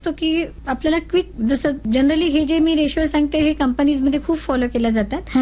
तो की आपल्याला क्विक, जसं जनरली हे जे मी रेशिओ सांगते हे कंपनीजमध्ये खूप फॉलो केल्या जातात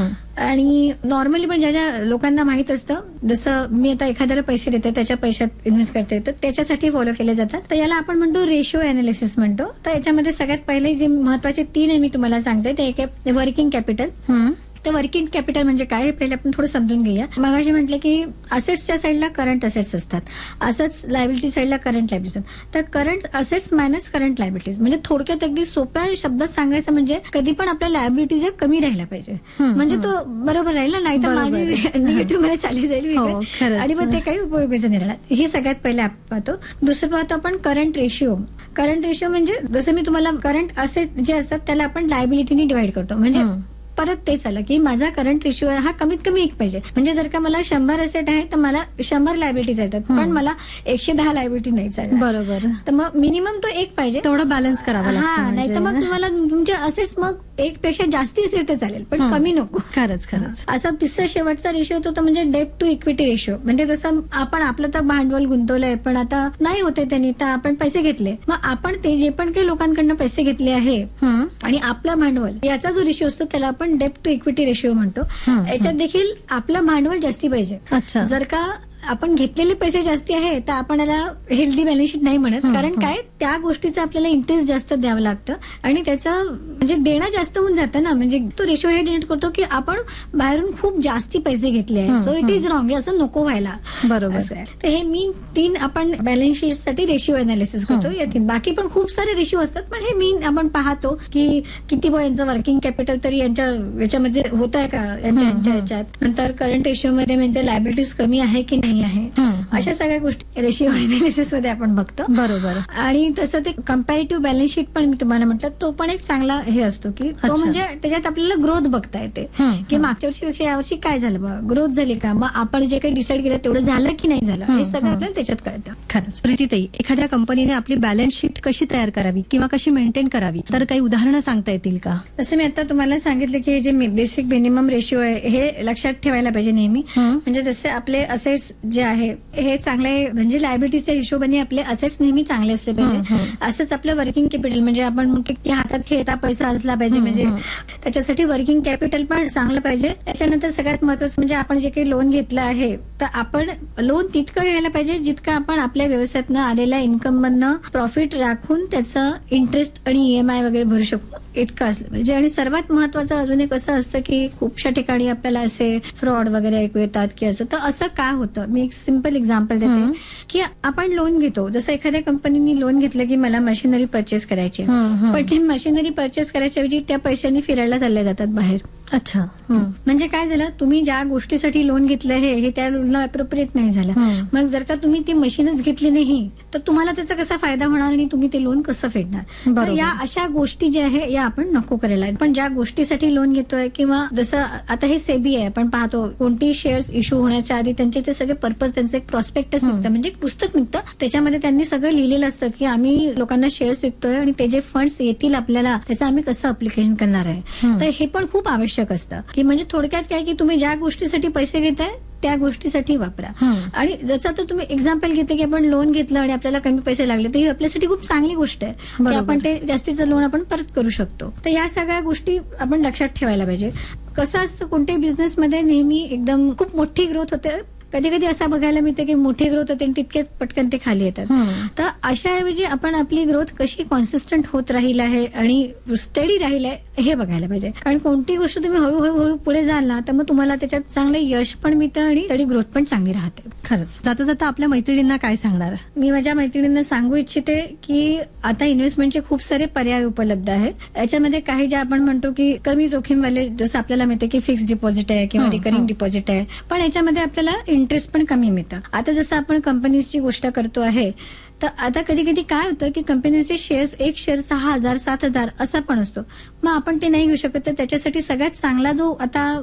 आणि नॉर्मली पण ज्या ज्या लोकांना माहित असतं, जसं मी आता एखाद्याला पैसे देते त्याच्या पैशात इन्व्हेस्ट करते तर त्याच्यासाठी फॉलो केले जातात. तर याला आपण म्हणतो रेशिओ अनालिसिस म्हणतो. तर याच्यामध्ये सगळ्यात पहिले जे महत्वाचे 3 आहे मी तुम्हाला सांगते ते एक आहे वर्किंग कॅपिटल. तर वर्किंग कॅपिटल म्हणजे काय हे पहिले आपण थोडं समजून घेऊया. मगाशी म्हटलं की असेट्सच्या साईडला करंट असेट्स असतात, असंच लायबिलिटी साईडला करंट लायबिलिटीज. तर current assets minus current liabilities म्हणजे थोडक्यात अगदी सोप्या शब्दात सांगायचं म्हणजे कधी पण आपल्या लायबिलिटीज कमी राहिल्या पाहिजे, म्हणजे तो बरोबर राहील, नाही तर माझी निगेटिव्ह मध्ये चालली जाईल आणि मग ते काही उपयोगाचं नाही राहणार. ही सगळ्यात पहिले आपण पाहतो. दुसरं पाहतो आपण करंट रेशिओ. करंट रेशिओ म्हणजे जसं मी तुम्हाला करंट असेट जे असतात त्याला आपण लायबिलिटीने डिवाइड करतो. म्हणजे परत तेच आलं की माझा करंट रेशिओ हा कमीत कमी 1 पाहिजे. म्हणजे जर का मला 100 असेट आहे तर मला 100 लायबिलिटीज येतात, पण मला 110 लायबिलिटी नाही चालणार. बरोबर. तर मग मिनिमम तो 1 पाहिजे, तेवढं बॅलन्स करावा लागतं. नाही तर मग तुम्हाला तुमचे असेट्स मग 1 पेक्षा जास्ती असेल तर चालेल, पण कमी नको. खरंच. असा तिसरा शेवटचा रेशिओ तो म्हणजे डेट टू इक्विटी रेशिओ. म्हणजे जसं आपण आपलं तर भांडवल गुंतवलंय पण आता नाही होते त्यांनी, तर आपण पैसे घेतले, मग आपण ते जे पण काही लोकांकडनं पैसे घेतले आहे आणि आपलं भांडवल याचा जो रेशिओ असतो त्याला आपण डेट टू इक्विटी रेशिओ म्हणतो. याच्यात देखील आपलं भांडवल जास्ती पाहिजे. जर का आपण घेतलेले पैसे जास्ती आहे तर आपण याला हेल्दी बॅलन्स शीट नाही म्हणत, कारण काय त्या गोष्टीचं आपल्याला इंटरेस्ट जास्त द्यावं लागतं आणि त्याचं म्हणजे देणं जास्त होऊन जातं ना. म्हणजे तो रेशो हे डिनोट करतो की आपण बाहेरून खूप जास्ती पैसे घेतले आहेत, सो इट इज रॉंग, असं नको व्हायला. बरोबर. तर हे मेन 3 आपण बॅलन्स शीट साठी रेशिओ अनालिसिस करतो. यातील बाकी पण खूप सारे रेशिओ असतात, पण हे मेन आपण पाहतो की किती यांचं वर्किंग कॅपिटल तरी याच्यामध्ये होत आहे का यांच्या याच्यात. नंतर करंट रेशिओ मध्ये म्हणजे लायबिलिटीज कमी आहे की नाही आहे, अशा सगळ्या गोष्टी रेशिओ अनालिसिस मध्ये आपण बघतो. बरोबर. आणि तसं ते कंपॅरेटिव्ह बॅलन्स शीट पण मी तुम्हाला म्हटलं तो पण एक चांगला हे असतो की तो म्हणजे त्याच्यात आपल्याला ग्रोथ बघता येते की मागच्या वर्षीपेक्षा यावर्षी काय झालं, बघा ग्रोथ झाली का, मग आपण जे काही डिसाईड केलं तेवढं झालं की नाही झालं, हे सगळं आपल्याला त्याच्यात कळतं. खरंच. प्रीतीताई, एखाद्या कंपनीने आपली बॅलन्स शीट कशी तयार करावी किंवा कशी मेंटेन करावी, तर काही उदाहरणं सांगता येतील का? जसं मी आता तुम्हाला सांगितलं की जे बेसिक मिनिमम रेशिओ आहे हे लक्षात ठेवायला पाहिजे नेहमी. म्हणजे जसे आपले असेट्स जे आहे हे चांगले, म्हणजे लायबिलिटीच्या हिशोबाने आपले असेट्स नेहमी चांगले असले पाहिजे. असंच आपलं वर्किंग कॅपिटल म्हणजे आपण म्हणतो की हातात खेळता पैसा असला पाहिजे, म्हणजे त्याच्यासाठी वर्किंग कॅपिटल पण चांगलं पाहिजे. त्याच्यानंतर सगळ्यात महत्वाचं म्हणजे आपण जे काही लोन घेतलं आहे तर आपण लोन तितकं घ्यायला पाहिजे जितकं आपण आपल्या व्यवसायातनं आलेल्या इन्कम मधनं प्रॉफिट राखून त्याचं इंटरेस्ट आणि EMI वगैरे भरू शकतो इतकं असलं पाहिजे. आणि सर्वात महत्वाचं अजून एक असं असतं की खूपशा ठिकाणी आपल्याला असे फ्रॉड वगैरे ऐकू येतात की असं, तर असं काय होतं, मी एक सिंपल एक्झाम्पल देते की आपण लोन घेतो. जसं एखाद्या कंपनीने लोन घेतलं की मला मशिनरी परचेस करायची, पण ते मशिनरी परचेस करायच्या ऐवजी त्या पैशांनी फिरायला चालले जातात बाहेर. अच्छा. म्हणजे काय झालं, तुम्ही ज्या गोष्टीसाठी लोन घेतलं हे त्या लोनला अप्रोप्रिएट नाही झालं. मग जर का तुम्ही ती मशीनच घेतली नाही तर तुम्हाला त्याचा कसा फायदा होणार आणि तुम्ही ते लोन कसं फेडणार. तर या अशा गोष्टी ज्या आहे या आपण नको करायला. पण ज्या गोष्टीसाठी लोन घेतोय किंवा जसं आता हे सेबी आहे, आपण पाहतो कोणतेही शेअर्स इश्यू होण्याच्या आधी त्यांचे ते सगळे पर्पज, त्यांचं एक प्रॉस्पेक्टस निघतं, म्हणजे एक पुस्तक निघतं, त्याच्यामध्ये त्यांनी सगळं लिहिलेलं असतं की आम्ही लोकांना शेअर्स विकतोय आणि ते जे फंड्स येतील आपल्याला त्याचं आम्ही कसं अप्लिकेशन करणार आहे. तर हे पण खूप आवश्यक असतं की म्हणजे थोडक्यात काय की तुम्ही ज्या गोष्टीसाठी पैसे घेताय त्या गोष्टीसाठी वापरा. आणि जसं आता तुम्ही एक्झाम्पल घेते की आपण लोन घेतलं आणि आपल्याला कमी पैसे लागले तर ही आपल्यासाठी खूप चांगली गोष्ट आहे की आपण ते जास्तीचं लोन आपण परत करू शकतो. तर या सगळ्या गोष्टी आपण लक्षात ठेवायला पाहिजे. कसं असतं कोणत्याही बिझनेसमध्ये नेहमी एकदम खूप मोठी ग्रोथ होते, कधी कधी असं बघायला मिळतं की मोठी ग्रोथ होते आणि तितकेच पटकन ते खाली येतात. तर अशाऐवजी आपण आपली ग्रोथ कशी कॉन्सिस्टंट होत राहील आहे आणि स्टडी राहील आहे हे बघायला पाहिजे. कारण कोणती गोष्ट तुम्ही हळूहळू पुढे जाल ना तर मग तुम्हाला त्याच्यात चांगलं यश पण मिळतं आणि त्याची ग्रोथ पण चांगली राहते. खरंच. जाता जाता आपल्या मैत्रिणींना काय सांगणार? मी माझ्या मैत्रिणींना सांगू इच्छिते की आता इन्व्हेस्टमेंटचे खूप सारे पर्याय उपलब्ध आहेत. याच्यामध्ये काही जे आपण म्हणतो की कमी जोखीमवाले, जसं आपल्याला माहिती की फिक्स डिपॉझिट आहे किंवा रिकरिंग डिपॉझिट आहे, पण याच्यामध्ये आपल्याला इंटरेस्ट पण कमी मिळतं. आता जसं आपण कंपनीजची गोष्ट करतो आहे तर आता कधी कधी काय होतं की कंपनीचे शेअर्स, एक शेअर 6,000 7,000 असा पण असतो, मग आपण ते नाही घेऊ शकत. तर त्याच्यासाठी सगळ्यात चांगला जो आता